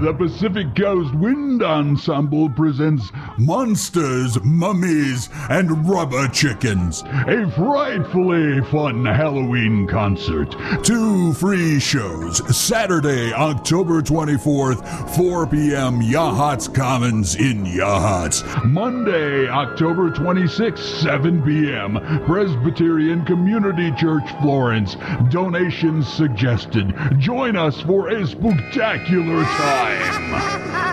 The Pacific Coast Wind Ensemble presents Monsters, Mummies, and Rubber Chickens, a frightfully fun Halloween concert. 2 free shows, Saturday, October 24th, 4 p.m., Yachats Commons in Yachats. Monday, October 26th, 7 p.m., Presbyterian Community Church, Florence. Donations suggested. Join us for a spectacular time.